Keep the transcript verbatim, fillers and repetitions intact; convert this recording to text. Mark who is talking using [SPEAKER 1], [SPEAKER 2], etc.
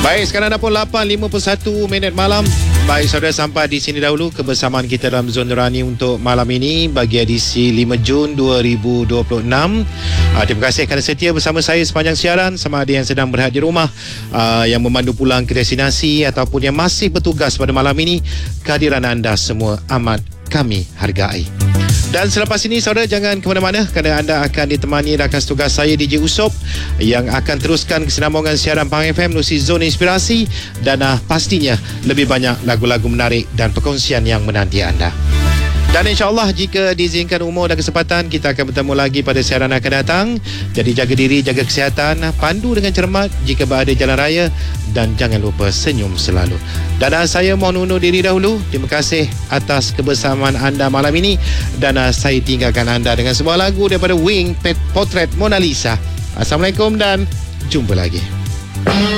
[SPEAKER 1] Baik, sekarang dah pun lapan lima puluh satu minit malam. Baik, saudara, sampai di sini dahulu kebersamaan kita dalam Zon Nurani untuk malam ini bagi edisi lima Jun dua ribu dua puluh enam. Uh, terima kasih kerana setia bersama saya sepanjang siaran. Sama ada yang sedang berada di rumah, uh, yang memandu pulang ke destinasi ataupun yang masih bertugas pada malam ini, kehadiran anda semua amat kami hargai. Dan selepas ini, saudara, jangan ke mana-mana kerana anda akan ditemani rakan setugas saya D J Usop yang akan teruskan kesinambungan siaran Pahang F M melalui Zon Inspirasi dan uh, pastinya lebih banyak lagu-lagu menarik dan perkongsian yang menanti anda. Dan insyaAllah jika diizinkan umur dan kesempatan, kita akan bertemu lagi pada siaran akan datang. Jadi jaga diri, jaga kesihatan, pandu dengan cermat jika berada jalan raya dan jangan lupa senyum selalu. Dan uh, saya mohon undur diri dahulu. Terima kasih atas kebersamaan anda malam ini dan uh, saya tinggalkan anda dengan sebuah lagu daripada Wing, Portrait Mona Lisa. Assalamualaikum dan jumpa lagi.